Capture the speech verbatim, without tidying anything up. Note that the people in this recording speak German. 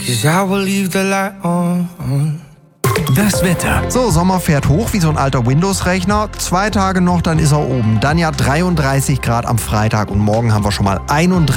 'cause I will leave the light on. Das Wetter. So, Sommer fährt hoch wie so ein alter Windows-Rechner. Zwei Tage noch, dann ist er oben. Dann ja dreiunddreißig Grad am Freitag und morgen haben wir schon mal einunddreißig